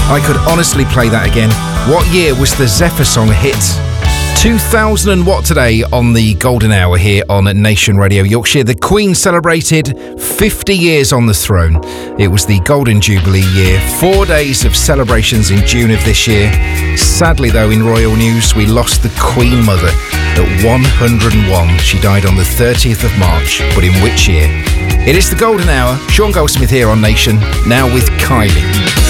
I could honestly play that again. What year was the Zephyr song a hit? 2000 and what today on the Golden Hour here on Nation Radio Yorkshire. The Queen celebrated 50 years on the throne. It was the Golden Jubilee year. 4 days of celebrations in June of this year. Sadly, though, in royal news, we lost the Queen Mother at 101. She died on the 30th of March. But in which year? It is the Golden Hour. Sean Goldsmith here on Nation, now with Kylie.